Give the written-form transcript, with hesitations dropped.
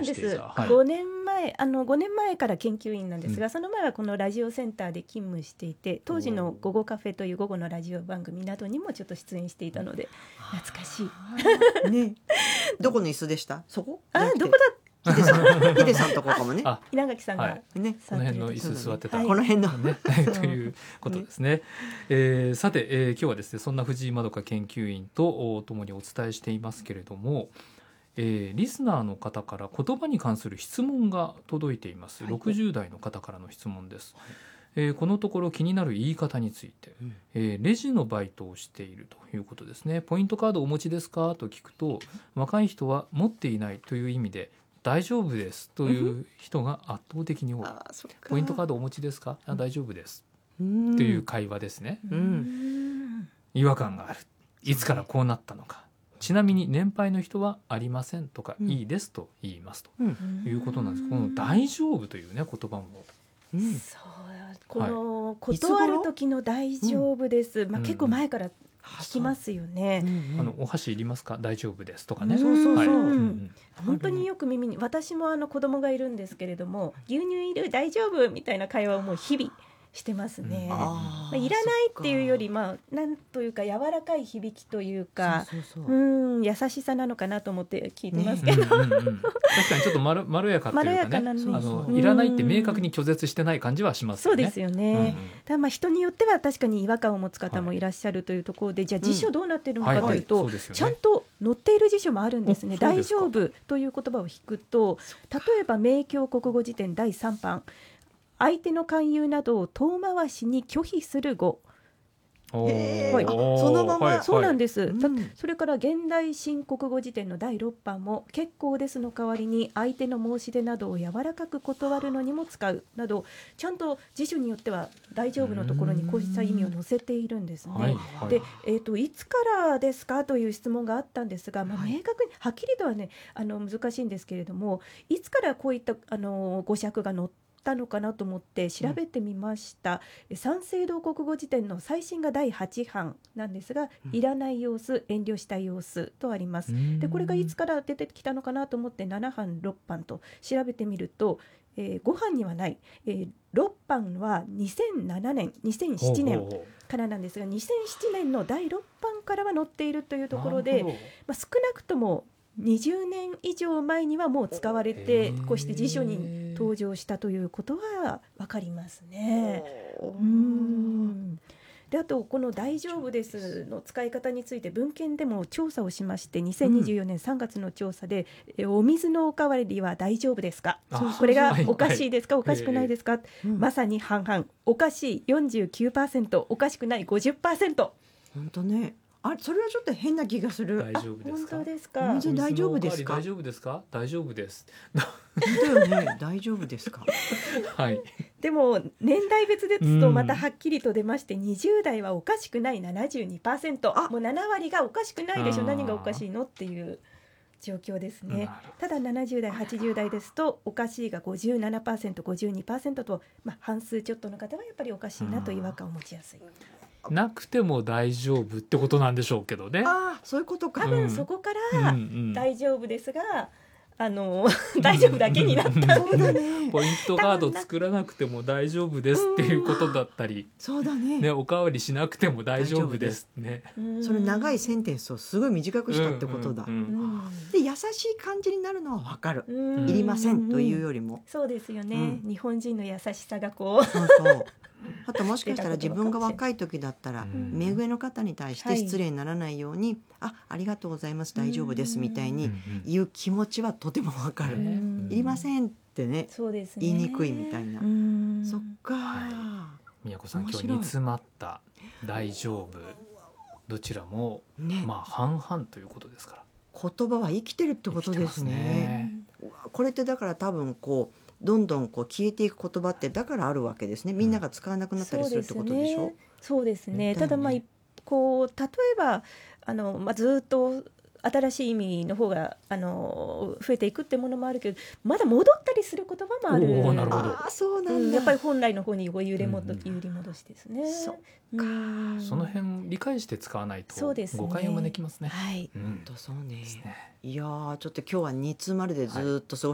していた。はい、 5年前から研究員なんですが、その前はこのラジオセンターで勤務していて、当時の午後カフェという午後のラジオ番組などにもちょっと出演していたので懐かしいね。どこの椅子でした？そこ？ どこだヒデさんとこかもね。 稲垣さんが、 ね、 この辺の椅子座ってた、 この辺のねということですね。さて、今日はですね、そんな藤井まどか研究員と共にお伝えしていますけれども、リスナーの方から言葉に関する質問が届いています。60代の方からの質問です。このところ気になる言い方について、レジのバイトをしているということですね。ポイントカードお持ちですかと聞くと、若い人は持っていないという意味で大丈夫ですという人が圧倒的に多い。ポイントカードお持ちですか？大丈夫ですという会話ですね。違和感がある。いつからこうなったのか。ちなみに年配の人はありませんとか、いいですと言いますということなんです。この大丈夫というね言葉も、 この断る時の大丈夫です、結構前から聞きますよね。 お箸いりますか？大丈夫ですとかね。 本当によく耳に、私も子供がいるんですけれども、牛乳いる？大丈夫？みたいな会話をもう日々してますね。いらないっていうより、なんというか柔らかい響きというか、優しさなのかなと思って聞いてますけど、 確かにちょっとまろやかというかね、いらないって明確に拒絶してない感じはしますよね。 そうですよね。ただ人によっては確かに違和感を持つ方もいらっしゃるというところで、じゃあ辞書どうなっているのかというと、ちゃんと載っている辞書もあるんですね。大丈夫という言葉を引くと、例えば明教国語辞典第3版、相手の勧誘などを遠回しに拒否する語。そのまま、そうなんです。それから現代新国語辞典の第6版も結構ですの代わりに相手の申し出などを柔らかく断るのにも使うなど、ちゃんと辞書によっては大丈夫のところにこうした意味を載せているんですね。で、いつからですかという質問があったんですが、明確にはっきりとはね難しいんですけれども、いつからこういった語釈が載ってのかなと思って調べてみました。三省堂国語辞典の最新が第8版なんですが、いらない様子、遠慮した様子とあります。でこれがいつから出てきたのかなと思って7版6版と調べてみると、5版にはない、6版は2007年2007年からなんですが、2007年の第6版からは載っているというところで、少なくとも20年以上前にはもう使われて、こうして辞書に登場したということは分かりますね。であとこの大丈夫ですの使い方について文献でも調査をしまして、2024年3月の調査で、お水のおかわりは大丈夫ですか、これがおかしいですか、おかしくないですか、まさに半々、おかしい 49%、 おかしくない 50%。 本当ね、それはちょっと変な気がする。 大丈夫ですか？ 本当ですか？ 大丈夫ですか？ 大丈夫ですか？大丈夫です。 だよね、大丈夫ですか？ はい。 でも年代別ですとまたはっきりと出まして、20代はおかしくない 72%、 もう7割がおかしくないでしょ、何がおかしいのっていう状況ですね。ただ70代80代ですとおかしいが 57%、52% と、半数ちょっとの方はやっぱりおかしいなと違和感を持ちやすい。 なくても大丈夫ってことなんでしょうけどね。 そういうことか。 多分そこから大丈夫ですが、大丈夫だけになったそうだね。 ポイントカード作らなくても大丈夫ですっていうことだったり、 そうだね。 おかわりしなくても大丈夫ですね。 それ長いセンテンスをすごい短くしたってことだ。で優しい感じになるのは分かる。いりませんというよりも。 そうですよね。日本人の優しさがこう。 そうあともしかしたら自分が若い時だったら目上の方に対して失礼にならないように、ありがとうございます、大丈夫ですみたいに言う気持ちはとてもわかる。いりませんってね、言いにくいみたいな。そっか。 宮子さん、今日煮詰まった大丈夫、どちらも半々ということですから、 言葉は生きてるってことですね。これってだから多分こうどんどんこう消えていく言葉ってだからあるわけですね。みんなが使わなくなったりするってことでしょ。 そうですね。ただこう例えばずっと新しい意味の方が増えていくってものもあるけど、まだ戻ったりする言葉もある。 なるほど。 そうなんだ。 やっぱり本来の方に揺り戻しですね。 その辺理解して使わないと誤解を招きますね。 はい。 本当そうね。いやちょっと今日は煮詰まるでずっと過ご